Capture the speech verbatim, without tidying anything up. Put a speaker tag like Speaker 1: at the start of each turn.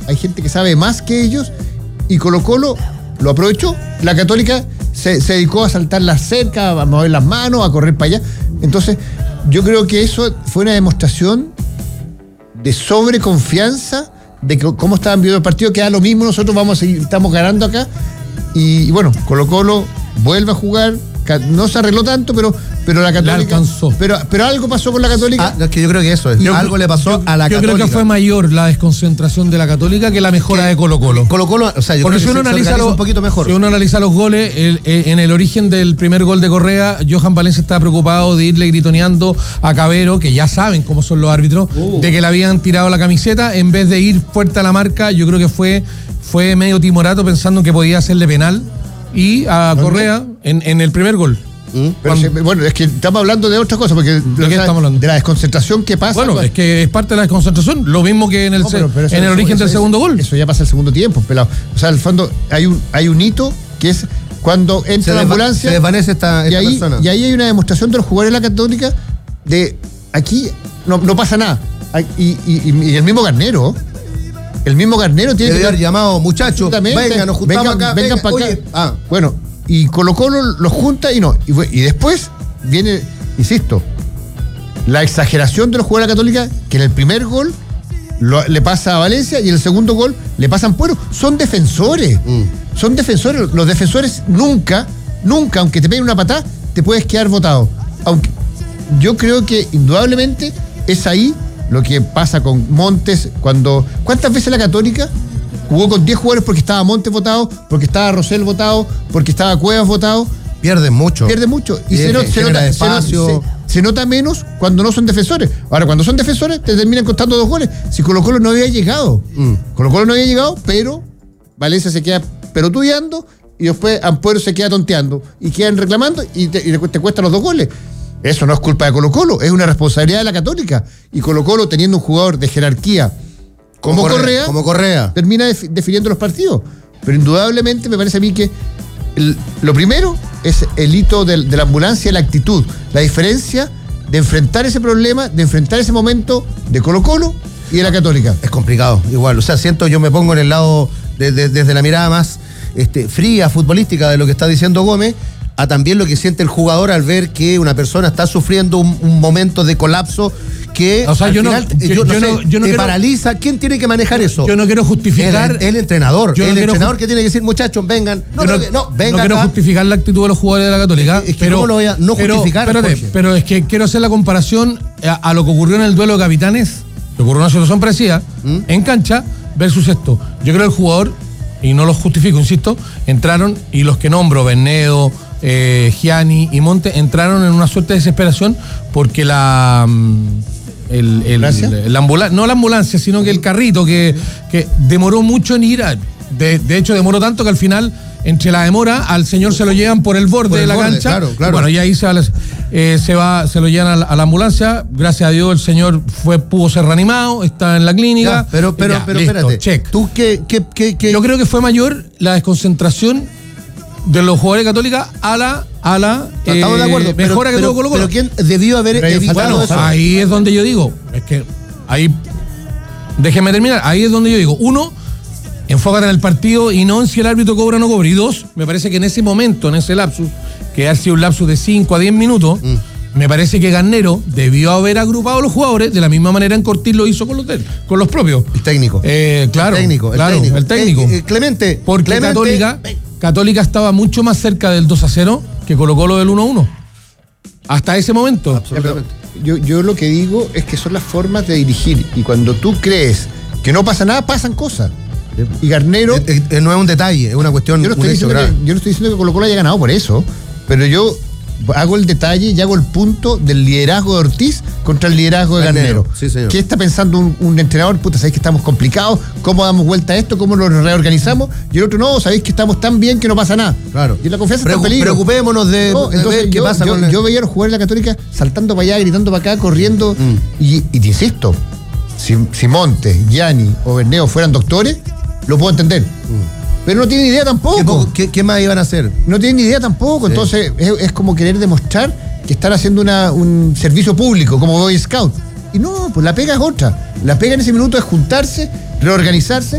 Speaker 1: hay gente que sabe más que ellos, y Colo-Colo lo aprovechó. La Católica se, se dedicó a saltar la cerca, a mover las manos, a correr para allá. Entonces, yo creo que eso fue una demostración de sobreconfianza de que, cómo estaban viendo el partido, que da lo mismo, nosotros vamos a seguir, estamos ganando acá. Y, y bueno, Colo-Colo vuelve a jugar, no se arregló tanto, pero, pero la Católica...
Speaker 2: La alcanzó.
Speaker 1: Pero, pero algo pasó con la Católica.
Speaker 3: Ah, es que yo creo que eso es.
Speaker 2: Yo,
Speaker 3: algo le pasó
Speaker 2: yo,
Speaker 3: a la
Speaker 2: yo
Speaker 3: Católica.
Speaker 2: Yo creo que fue mayor la desconcentración de la Católica que la mejora
Speaker 3: ¿Qué?
Speaker 2: de Colo-Colo.
Speaker 3: Colo-Colo, o sea, yo
Speaker 2: Porque
Speaker 3: creo
Speaker 2: si
Speaker 3: que
Speaker 2: uno
Speaker 3: se,
Speaker 2: analiza
Speaker 3: se
Speaker 2: los,
Speaker 3: un poquito mejor.
Speaker 2: Si uno analiza los goles, el, el, en el origen del primer gol de Correa, Johan Valencia estaba preocupado de irle gritoneando a Cabero, que ya saben cómo son los árbitros, uh. de que le habían tirado la camiseta, en vez de ir fuerte a la marca. Yo creo que fue, fue medio timorato pensando que podía hacerle penal, y a Correa en, en el primer gol.
Speaker 1: ¿Mm? Pero se, bueno, es que estamos hablando de otra cosa, porque
Speaker 2: ¿De qué
Speaker 1: o sea,
Speaker 2: estamos hablando?
Speaker 1: De la desconcentración que pasa.
Speaker 2: Bueno,
Speaker 1: pues,
Speaker 2: es que es parte de la desconcentración, lo mismo que en el, no, pero, pero eso, en el eso, origen eso, del eso, segundo gol.
Speaker 1: Eso ya pasa el segundo tiempo, pelado. O sea, al fondo hay un, hay un hito que es cuando entra la ambulancia.
Speaker 3: Se desvanece esta, esta
Speaker 1: y ahí,
Speaker 3: persona.
Speaker 1: Y ahí hay una demostración de los jugadores de la Católica de aquí no, no pasa nada. Y, y, y el mismo Garnero. El mismo Garnero tiene
Speaker 3: Debe
Speaker 1: que
Speaker 3: haber llamado, muchachos, vengan, nos juntamos
Speaker 1: vengan,
Speaker 3: acá.
Speaker 1: Vengan
Speaker 3: venga,
Speaker 1: para acá.
Speaker 3: Ah.
Speaker 1: Bueno, y Colo-Colo los junta y no. Y, y después viene, insisto, la exageración de los jugadores de la Católica, que en el primer gol lo, le pasa a Valencia y en el segundo gol le pasan Puero. Son defensores. Mm. Son defensores. Los defensores nunca, nunca, aunque te peguen una patada, te puedes quedar votado. Aunque yo creo que indudablemente es ahí lo que pasa con Montes cuando... ¿Cuántas veces la Católica jugó con diez jugadores porque estaba Montes votado, porque estaba Rosell votado, porque estaba Cuevas votado?
Speaker 3: Pierden mucho.
Speaker 1: Pierden mucho. Y, y se, no, se, nota,
Speaker 3: espacio.
Speaker 1: Se, se, se nota menos cuando no son defensores. Ahora, cuando son defensores, te terminan costando dos goles. Si Colo-Colo no había llegado. Mm. Colo-Colo no había llegado, pero Valencia se queda pelotudeando y después Ampuero se queda tonteando. Y quedan reclamando y te, y te cuesta los dos goles. Eso no es culpa de Colo-Colo, es una responsabilidad de la Católica. Y Colo-Colo, teniendo un jugador de jerarquía como, como Correa, Correa,
Speaker 3: como Correa,
Speaker 1: termina def- definiendo los partidos. Pero indudablemente me parece a mí que el, lo primero es el hito de, de la ambulancia y la actitud. La diferencia de enfrentar ese problema, de enfrentar ese momento de Colo-Colo y de la Católica.
Speaker 3: Es complicado, igual. O sea, siento, yo me pongo en el lado, de, de, desde la mirada más este, fría, futbolística de lo que está diciendo Gómez, a también lo que siente el jugador al ver que una persona está sufriendo un, un momento de colapso que
Speaker 2: o sea,
Speaker 3: al
Speaker 2: yo
Speaker 3: final,
Speaker 2: no, yo,
Speaker 3: yo no
Speaker 2: yo
Speaker 3: sé,
Speaker 2: no, yo no
Speaker 3: te
Speaker 2: quiero,
Speaker 3: paraliza. ¿Quién tiene que manejar eso?
Speaker 2: Yo no quiero justificar.
Speaker 3: El, el entrenador.
Speaker 2: Yo
Speaker 3: el
Speaker 2: no
Speaker 3: entrenador
Speaker 2: quiero,
Speaker 3: que tiene que decir, muchachos, vengan. No,
Speaker 2: no,
Speaker 3: no, no, vengan.
Speaker 2: No quiero
Speaker 3: acá.
Speaker 2: justificar la actitud de los jugadores de la Católica.
Speaker 3: Es que
Speaker 2: pero,
Speaker 3: ¿cómo lo voy a no
Speaker 2: pero,
Speaker 3: justificar?
Speaker 2: Espérate, pero es que quiero hacer la comparación a, a lo que ocurrió en el duelo de capitanes, que ocurrió una situación parecida, ¿Mm? en cancha, versus esto. Yo creo que el jugador, y no lo justifico, insisto, entraron, y los que nombro, Bernedo, eh, Gianni y Monte, entraron en una suerte de desesperación porque la... El, el, el, la ambulancia, no la ambulancia, sino que el carrito que, que demoró mucho en ir a, de, de hecho demoró tanto que al final, entre la demora, al señor se lo llevan por el borde por el de la borde, cancha,
Speaker 3: claro, claro.
Speaker 2: Bueno, y ahí se, eh, se va, se lo llevan a la, a la ambulancia. Gracias a Dios el señor fue, pudo ser reanimado, está en la clínica.
Speaker 3: Ya, pero, pero,
Speaker 2: ya,
Speaker 3: pero
Speaker 2: listo,
Speaker 3: espérate,
Speaker 2: check.
Speaker 3: ¿Tú qué, qué, qué, qué?
Speaker 2: Yo creo que fue mayor la desconcentración de los jugadores católicos a la a la
Speaker 3: Estamos
Speaker 2: eh,
Speaker 3: de acuerdo,
Speaker 2: mejora
Speaker 3: pero,
Speaker 2: que
Speaker 3: pero,
Speaker 2: tuvo Colo-Colo.
Speaker 3: Pero ¿quién debió haber evitado
Speaker 2: bueno,
Speaker 3: eso?
Speaker 2: Ahí es donde yo digo, es que ahí, déjenme terminar, ahí es donde yo digo, uno, enfócate en el partido y no en si el árbitro cobra o no cobra. Y dos, me parece que en ese momento, en ese lapsus, que ha sido un lapsus de cinco a diez minutos, mm. me parece que Garnero debió haber agrupado a los jugadores de la misma manera en Cortés lo hizo con los, de, con los propios.
Speaker 3: El técnico.
Speaker 2: Eh, claro,
Speaker 3: el técnico, el
Speaker 2: claro,
Speaker 3: técnico.
Speaker 2: El técnico.
Speaker 3: Eh, eh, Clemente.
Speaker 2: Porque
Speaker 3: Clemente,
Speaker 2: Católica, Católica estaba mucho más cerca del dos a cero que Colo-Colo del uno a uno. Hasta ese momento.
Speaker 3: Absolutamente.
Speaker 1: Yo, yo lo que digo es que son las formas de dirigir. Y cuando tú crees que no pasa nada, pasan cosas. Y Garnero...
Speaker 3: Eh, eh, no es un detalle, es una cuestión...
Speaker 1: Yo no, estoy
Speaker 3: un hecho
Speaker 1: diciendo
Speaker 3: grave.
Speaker 1: que, yo no estoy diciendo que Colo-Colo haya ganado por eso, pero yo hago el detalle y hago el punto del liderazgo de Ortiz contra el liderazgo de Garnero.
Speaker 3: Garnero. Sí, señor.
Speaker 1: ¿Qué está pensando un, un entrenador? Puta, ¿sabéis que estamos complicados? ¿Cómo damos vuelta a esto? ¿Cómo lo reorganizamos? Y el otro, no, ¿sabéis que estamos tan bien que no pasa nada?
Speaker 3: Claro.
Speaker 1: Y la confianza
Speaker 3: Preocup-
Speaker 1: está en peligro.
Speaker 3: Preocupémonos de,
Speaker 1: No,
Speaker 3: de
Speaker 1: entonces
Speaker 3: ver qué
Speaker 1: yo,
Speaker 3: pasa
Speaker 1: yo,
Speaker 3: con el...
Speaker 1: yo veía a los jugadores de la Católica saltando para allá, gritando para acá, corriendo. Mm. Y, y te insisto, si, si Montes, Gianni o Bernedo fueran doctores, lo puedo entender. Mm. Pero no tienen idea tampoco.
Speaker 3: ¿Qué, qué, ¿Qué más iban a hacer?
Speaker 1: No tienen idea tampoco. Sí. Entonces es, es como querer demostrar que están haciendo una, un servicio público, como Boy Scout. Y no, pues la pega es otra. La pega en ese minuto es juntarse, reorganizarse